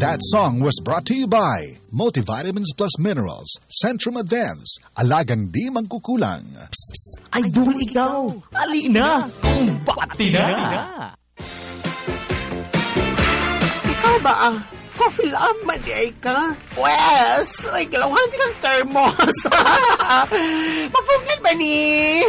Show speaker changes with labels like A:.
A: That song was brought to you by Multivitamins Plus Minerals, Centrum Advance, Alagang Di Magkukulang.
B: Idol ikaw! Alina! Kumbati na!
C: Ikaw ba ang coffee lang madiay ka? Wes, ay galawhan kang thermos. Mapugil ba ni?